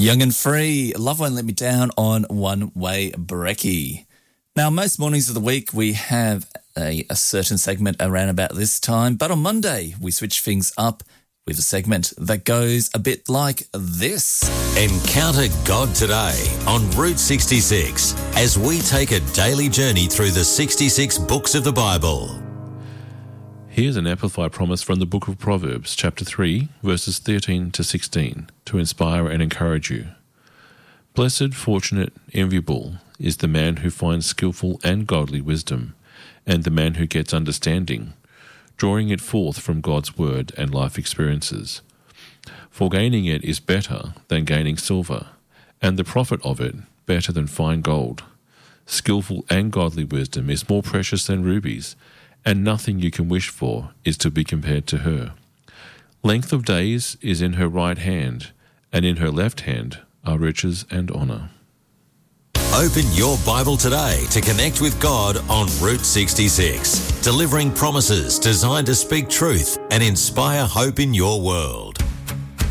Young and Free, Love Won't Let Me Down on One Way Brekkie. Now, most mornings of the week we have a certain segment around about this time, but on Monday we switch things up with a segment that goes a bit like this. Encounter God today on Route 66 as we take a daily journey through the 66 books of the Bible. Here's an amplified promise from the book of Proverbs, chapter 3, verses 13 to 16, to inspire and encourage you. Blessed, fortunate, enviable is the man who finds skillful and godly wisdom, and the man who gets understanding, drawing it forth from God's word and life experiences. For gaining it is better than gaining silver, and the profit of it better than fine gold. Skillful and godly wisdom is more precious than rubies, and nothing you can wish for is to be compared to her. Length of days is in her right hand, and in her left hand are riches and honour. Open your Bible today to connect with God on Route 66, delivering promises designed to speak truth and inspire hope in your world.